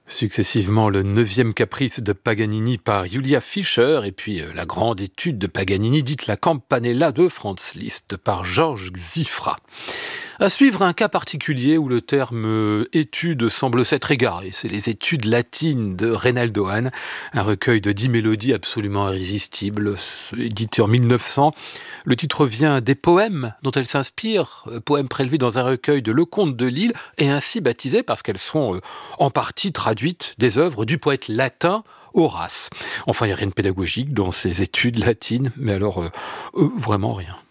Successivement le 9e caprice de Paganini par Julia Fischer et puis la grande étude de Paganini dite la Campanella de Franz Liszt par Georges Xifra. À suivre un cas particulier où le terme étude semble s'être égaré. C'est les études latines de Reynaldo Hahn, un recueil de 10 mélodies absolument irrésistibles, édité en 1900. Le titre vient des poèmes dont elle s'inspire, poèmes prélevés dans un recueil de Lecomte de Lille et ainsi baptisés parce qu'elles sont en partie traduites des œuvres du poète latin Horace. Enfin, il n'y a rien de pédagogique dans ces études latines, mais alors vraiment rien.